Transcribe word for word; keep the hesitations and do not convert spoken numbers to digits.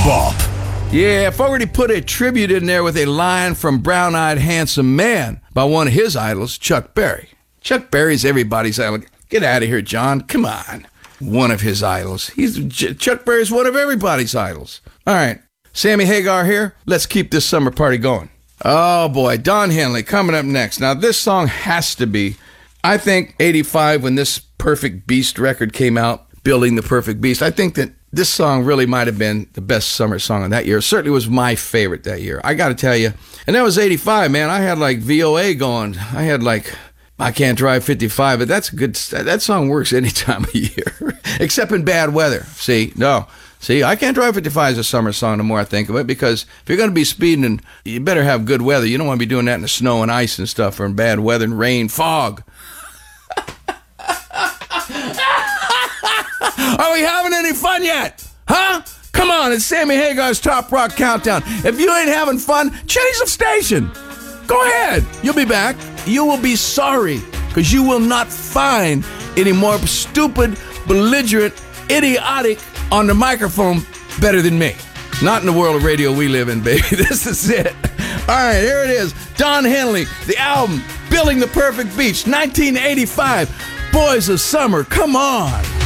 Bop. Yeah, Fogerty put a tribute in there with a line from Brown Eyed Handsome Man by one of his idols, Chuck Berry. Chuck Berry's everybody's idol. Get out of here, John. Come on. One of his idols. He's Chuck Berry's one of everybody's idols. All right. Sammy Hagar here. Let's keep this summer party going. Oh, boy. Don Henley coming up next. Now, this song has to be, I think, eighty-five when this Perfect Beast record came out, Building the Perfect Beast. I think that this song really might have been the best summer song of that year. It certainly was my favorite that year. I got to tell you. And that was eighty-five, man. I had like V O A going. I had like, I Can't Drive fifty-five, but that's a good, that song works any time of year, except in bad weather. See, no. See, I Can't Drive fifty-five is a summer song the more I think of it, because if you're going to be speeding, you better have good weather. You don't want to be doing that in the snow and ice and stuff, or in bad weather and rain, fog. Are we having any fun yet? Huh? Come on, it's Sammy Hagar's Top Rock Countdown. If you ain't having fun, change the station. Go ahead. You'll be back. You will be sorry, because you will not find any more stupid, belligerent, idiotic on the microphone better than me. Not in the world of radio we live in, baby. This is it. All right, here it is. Don Henley, the album, Building the Perfect Beach, nineteen eighty-five. Boys of Summer, come on.